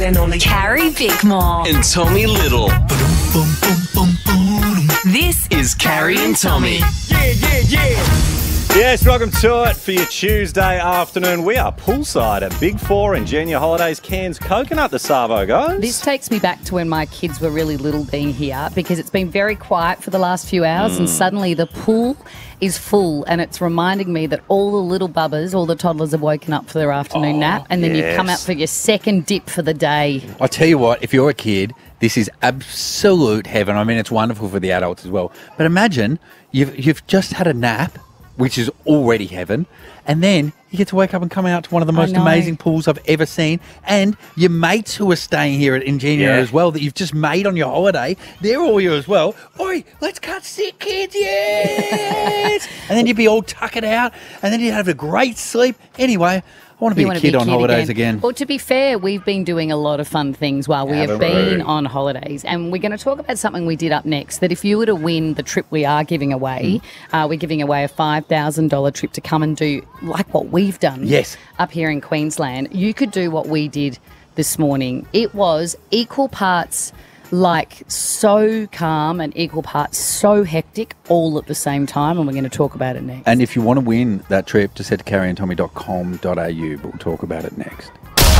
and only Carrie Bickmore. and Tommy Little. This Is Carrie and Tommy. Yes, welcome to it for your Tuesday afternoon. We are poolside at Big Four in Genia Holidays, Cairns Coconut, the Savo, guys. This takes me back to when my kids were really little being here, because it's been very quiet for the last few hours and suddenly the pool is full, and it's reminding me that all the little bubbers, all the toddlers have woken up for their afternoon nap, and then you come out yes. for your second dip for the day. I tell you what, if you're a kid, this is absolute heaven. I mean, it's wonderful for the adults as well. But imagine you've just had a nap, which is already heaven, and then you get to wake up and come out to one of the most know. amazing pools I've ever seen. And your mates who are staying here at Ingenia as well, that you've just made on your holiday, they're all here as well. Oi, let's cut sick, kids, yes! And then you'd be all tuckered out, and then you'd have a great sleep. Anyway, I want to be You a wanna kid on holidays again. Well, to be fair, we've been doing a lot of fun things while we have Haven't we? been on holidays. And we're going to talk about something we did up next, that if you were to win the trip we are giving away, we're giving away a $5,000 trip to come and do like what we've done Yes. up here in Queensland. You could do what we did this morning. It was equal parts like so calm and equal parts so hectic all at the same time, and we're going to talk about it next. And if you want to win that trip, just head to carrieandtommy.com.au, but we'll talk about it next.